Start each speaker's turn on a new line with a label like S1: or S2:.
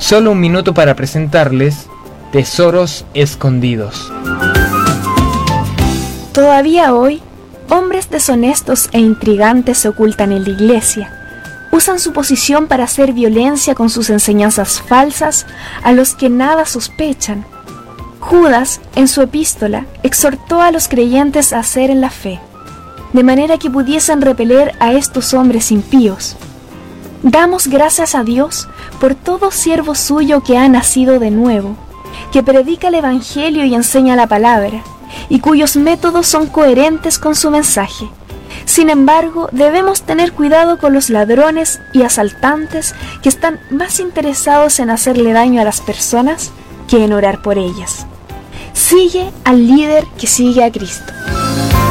S1: Solo un minuto para presentarles Tesoros Escondidos.
S2: Todavía hoy, hombres deshonestos e intrigantes se ocultan en la iglesia. Usan su posición para hacer violencia con sus enseñanzas falsas a los que nada sospechan. Judas, en su epístola, exhortó a los creyentes a hacer en la fe, de manera que pudiesen repeler a estos hombres impíos. Damos gracias a Dios por todo siervo suyo que ha nacido de nuevo, que predica el Evangelio y enseña la palabra, y cuyos métodos son coherentes con su mensaje. Sin embargo, debemos tener cuidado con los ladrones y asaltantes que están más interesados en hacerle daño a las personas que en orar por ellas. Sigue al líder que sigue a Cristo.